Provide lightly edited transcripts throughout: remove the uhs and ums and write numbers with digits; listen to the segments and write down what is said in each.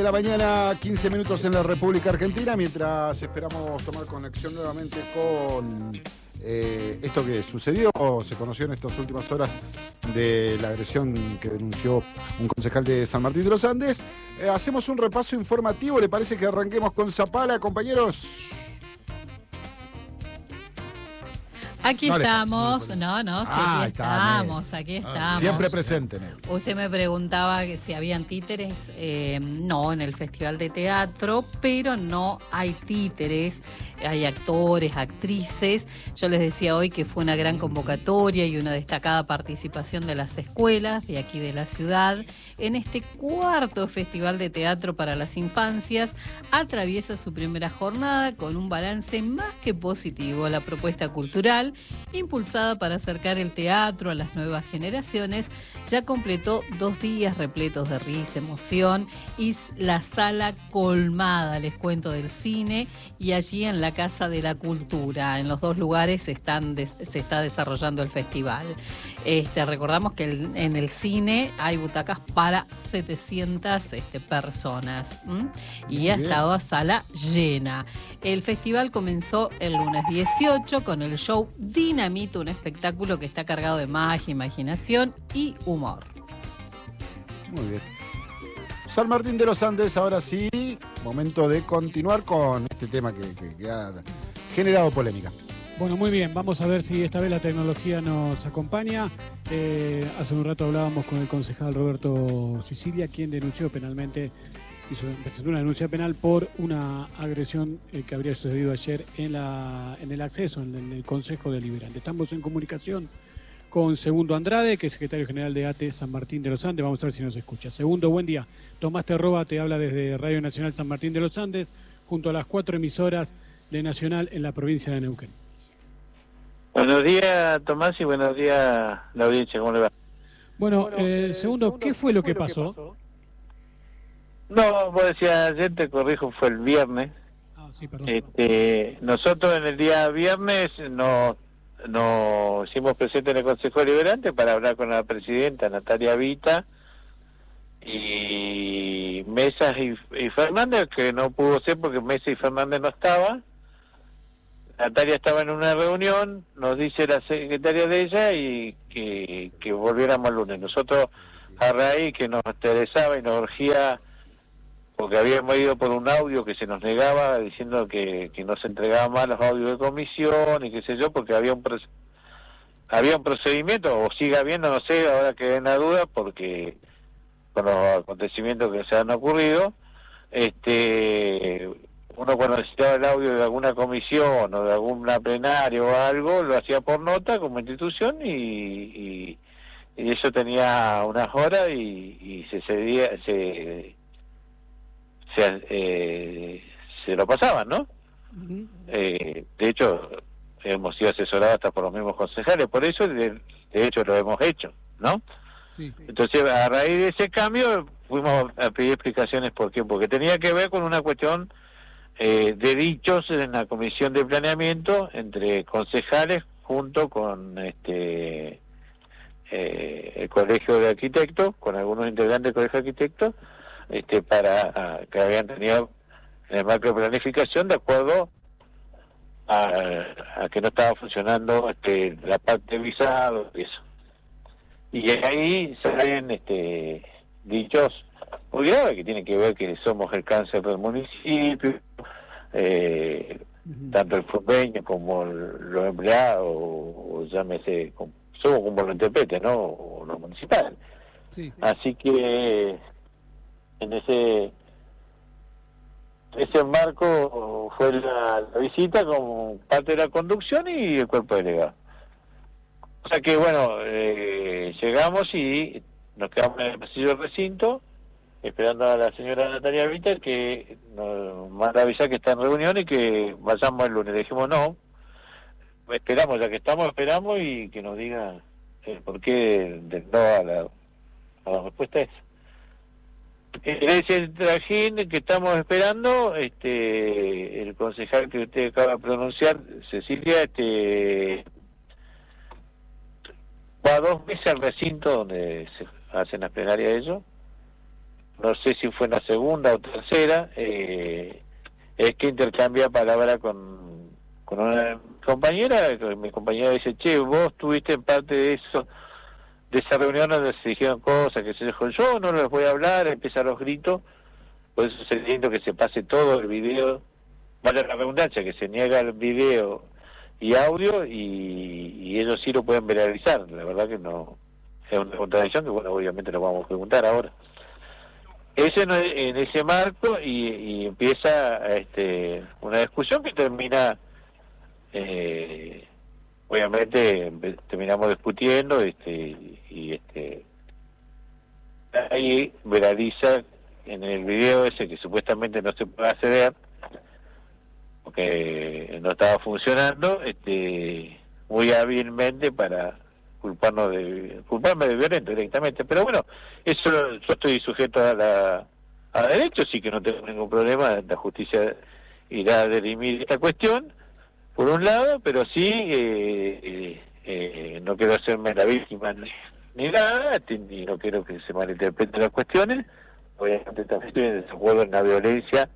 la mañana, 15 minutos en la República Argentina, mientras esperamos tomar conexión nuevamente con esto que sucedió, o se conoció en estas últimas horas, de la agresión que denunció un concejal de San Martín de los Andes. Hacemos un repaso informativo, ¿le parece que arranquemos con Zapala, compañeros? Aquí estamos, sí, aquí estamos. Siempre presente, Nelly. Usted me preguntaba que si habían títeres, no, en el Festival de Teatro, pero no hay títeres, hay actores, actrices. Yo les decía hoy que fue una gran convocatoria y una destacada participación de las escuelas de aquí de la ciudad. En este cuarto Festival de Teatro para las Infancias atraviesa su primera jornada con un balance más que positivo. La propuesta cultural, impulsada para acercar el teatro a las nuevas generaciones, ya completó 2 días repletos de risa, emoción y la sala colmada, les cuento, del cine, y allí en la Casa de la Cultura. En los 2 lugares se está desarrollando el festival. Recordamos que en el cine hay butacas para 700 personas y ha estado a sala llena. El festival comenzó el lunes 18 con el show Dinamita, un espectáculo que está cargado de magia, imaginación y humor. Muy bien. San Martín de los Andes, ahora sí, momento de continuar con este tema que ha generado polémica. Bueno, muy bien, vamos a ver si esta vez la tecnología nos acompaña. Hace un rato hablábamos con el concejal Roberto Sicilia, quien denunció penalmente, presentó una denuncia penal por una agresión que habría sucedido ayer en el acceso, en el Consejo Deliberante. Estamos en comunicación con Segundo Andrade, que es secretario general de ATE San Martín de los Andes. Vamos a ver si nos escucha. Segundo, buen día. Tomás Terroba te habla desde Radio Nacional San Martín de los Andes, junto a las 4 emisoras de Nacional en la provincia de Neuquén. Buenos días, Tomás, y buenos días, la audiencia. ¿Cómo le va? Bueno, segundo, ¿qué fue lo que pasó? No, vos decías ayer, te corrijo, fue el viernes. Sí, perdón. Nosotros en el día viernes nos hicimos presente en el Consejo Deliberante para hablar con la presidenta Natalia Vita y Mesas y Fernández, que no pudo ser porque Mesas y Fernández no estaban. Natalia estaba en una reunión, nos dice la secretaria de ella y que volviéramos el lunes. Nosotros, a raíz que nos interesaba y nos urgía, porque habíamos ido por un audio que se nos negaba diciendo que no se entregaban más los audios de comisión y qué sé yo, porque había un procedimiento, o sigue habiendo, no sé, ahora quedé en la duda, porque con los acontecimientos que se han ocurrido, uno cuando necesitaba el audio de alguna comisión o de alguna plenaria o algo, lo hacía por nota como institución y eso tenía unas horas y se lo pasaban, ¿no? Uh-huh. De hecho, hemos sido asesorados hasta por los mismos concejales, por eso de hecho lo hemos hecho, ¿no? Sí. Entonces, a raíz de ese cambio, fuimos a pedir explicaciones por qué, porque tenía que ver con una cuestión de dichos en la comisión de planeamiento entre concejales junto con el colegio de arquitectos, con algunos integrantes del colegio de arquitectos, para que habían tenido en el marco de planificación de acuerdo a que no estaba funcionando la parte de visado y eso. Y ahí salen dichos muy graves que tienen que ver que somos el cáncer del municipio, tanto el furbeño como los empleados, o llámese, somos como los intérpretes, ¿no? O los municipales. Sí. Así que en ese marco fue la visita como parte de la conducción y el cuerpo delegado. O sea que bueno, llegamos y nos quedamos en el pasillo del recinto esperando a la señora Natalia Vita, que nos manda a avisar que está en reunión y que vayamos el lunes. Le dijimos no, esperamos, ya que esperamos y que nos diga el porqué del no a la respuesta esa. En ese trajín que estamos esperando, el concejal que usted acaba de pronunciar, Cecilia, va 2 veces al recinto donde se hacen las plenarias de ellos, no sé si fue en la segunda o tercera, es que intercambia palabra con una compañera. Mi compañera dice, che, vos tuviste en parte de esa reunión donde se dijeron cosas, que se dijo, yo no les voy a hablar, empiezan los gritos, por eso es lindo que se pase todo el video, vale la redundancia, que se niega el video y audio, y ellos sí lo pueden viralizar. La verdad que no es una contradicción que, bueno, obviamente lo vamos a preguntar ahora. Ese en ese marco, y empieza una discusión que termina, obviamente terminamos discutiendo, y ahí viraliza en el video ese que supuestamente no se puede acceder porque no estaba funcionando, muy hábilmente para culparme de violento directamente. Pero bueno, eso yo estoy sujeto a derecho, sí, que no tengo ningún problema. La justicia irá a dirimir esta cuestión por un lado, pero sí no quiero hacerme la víctima ni nada, ni no quiero que se malinterpreten las cuestiones. Obviamente también estoy en desacuerdo en la violencia,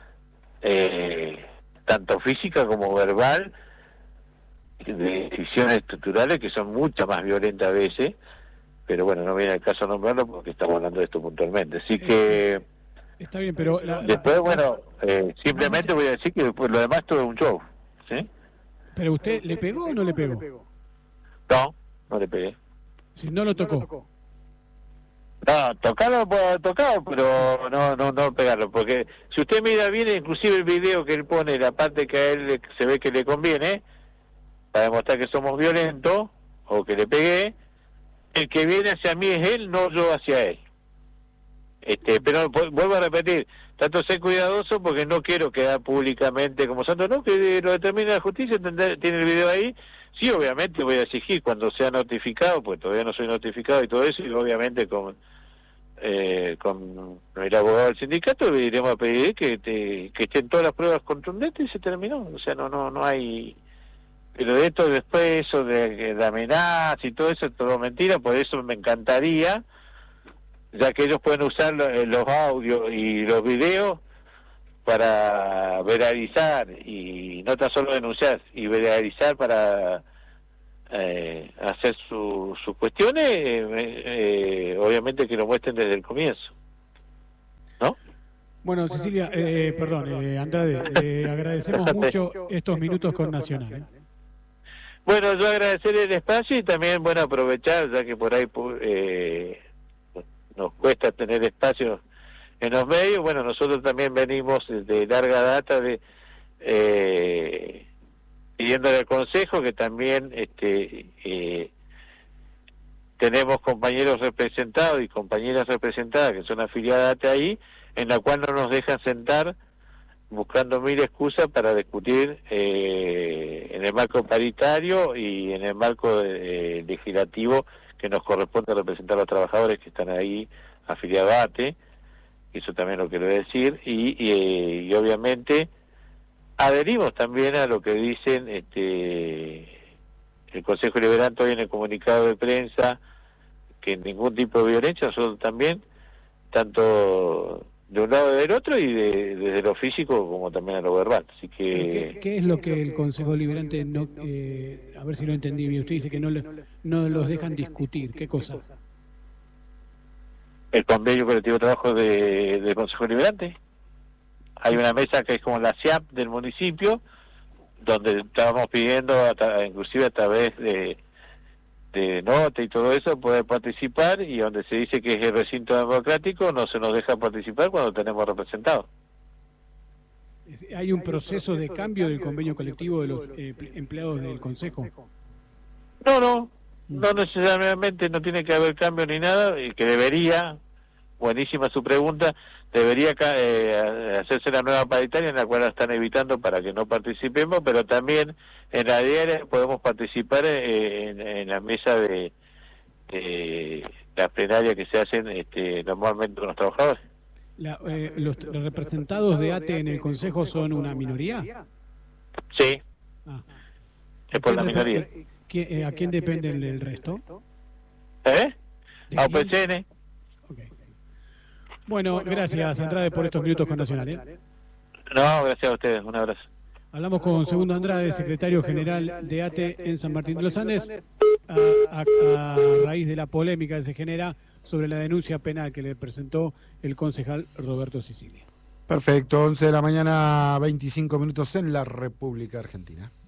tanto física como verbal, de decisiones estructurales que son mucho más violentas a veces, pero bueno, no viene al caso nombrarlo porque estamos hablando de esto puntualmente. Así que está bien, pero después, bueno, simplemente voy a decir que después lo demás todo es un show, ¿sí? ¿Pero usted le pegó o no le pegó? No le pegué. Si no lo tocó. No, tocarlo puedo tocar, pero no pegarlo, porque si usted mira bien, inclusive el video que él pone, la parte que a él se ve que le conviene, para demostrar que somos violentos, o que le pegué, el que viene hacia mí es él, no yo hacia él. Pero vuelvo a repetir, tanto ser cuidadoso porque no quiero quedar públicamente como santo, no, que lo determine la justicia, tiene el video ahí. Sí, obviamente voy a exigir cuando sea notificado, pues todavía no soy notificado y todo eso, y obviamente con el abogado del sindicato le iremos a pedir que estén todas las pruebas contundentes, y se terminó. O sea, no hay... Pero de esto después, eso de amenaza y todo eso, es todo mentira. Por eso me encantaría, ya que ellos pueden usar los audios y los videos para viralizar, y no tan solo denunciar, y viralizar para hacer sus cuestiones, obviamente que lo muestren desde el comienzo, ¿no? Bueno, Cecilia, Andrade, agradecemos mucho estos minutos con Nacional. Bueno, yo agradecer el espacio y también, bueno, aprovechar, ya que por ahí nos cuesta tener espacio en los medios. Bueno, nosotros también venimos de larga data pidiéndole al Consejo que también tenemos compañeros representados y compañeras representadas que son afiliadas a ahí, en la cual no nos dejan sentar buscando mil excusas para discutir en el marco paritario y en el marco legislativo que nos corresponde representar a los trabajadores que están ahí afiliados a ATE. Eso también lo quiero decir, y obviamente adherimos también a lo que dicen el Consejo Liberante hoy en el comunicado de prensa, que ningún tipo de violencia, nosotros también, tanto de un lado y del otro, y desde lo físico como también a lo verbal. Así que ¿Qué es lo que el Consejo Liberante no, a ver si lo entendí bien? Usted dice que no los dejan discutir. ¿Qué cosa? El convenio colectivo de trabajo del Consejo Liberante. Hay una mesa que es como la SIAP del municipio, donde estábamos pidiendo, inclusive a través de nota y todo eso, poder participar, y donde se dice que es el recinto democrático, no se nos deja participar cuando tenemos representados. ¿Hay un proceso de cambio del convenio colectivo de los empleados del Consejo? No necesariamente, no tiene que haber cambio ni nada, y que debería, buenísima su pregunta, debería hacerse la nueva paritaria, en la cual la están evitando para que no participemos, pero también en la diaria podemos participar en la mesa de la plenaria que se hacen normalmente con los trabajadores. ¿Los representados de ATE en el Consejo son una minoría? Sí, es por la minoría. ¿A quién dependen el resto? A UPCN. Okay. Bueno, gracias Andrade por estos minutos con Nacional. No, gracias a ustedes, un abrazo. Hablamos con Segundo Andrade, secretario general de ATE en San Martín de los Andes, a raíz de la polémica que se genera sobre la denuncia penal que le presentó el concejal Roberto Sicilia. Perfecto, 11 de la mañana, 25 minutos en la República Argentina.